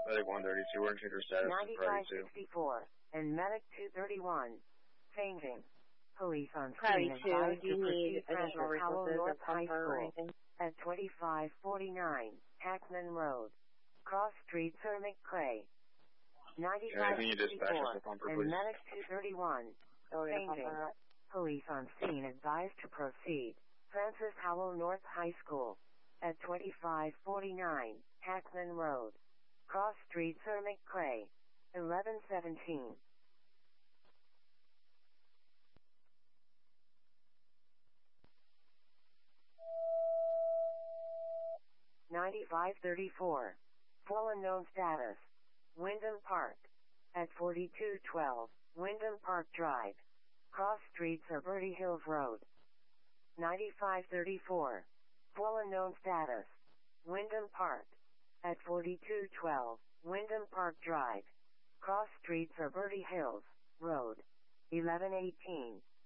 Medic 132, we're in shooter status for Priority 2. 9564 and Medic 231. Fainting. Police on Priority scene 2, advised do you to need proceed additional Francis Howell resources North or High comfort or School anything? at 2549 Hackman Road. Cross Street, Sir McCray. Can you dispatch us a 9564 pumper, and please? Medic 231. Fainting. Police on scene advised to proceed Francis Howell North High School at 2549 Hackman Road. Cross Street, Sir McCray. 1117. $95.34. Full unknown status. Wyndham Park. At 4212 Wyndham Park Drive. Cross Street, Bertie Hills Road. $95.34. Full unknown status. Wyndham Park. At 4212 Wyndham Park Drive. Cross Street, Bertie Hills Road. 1118.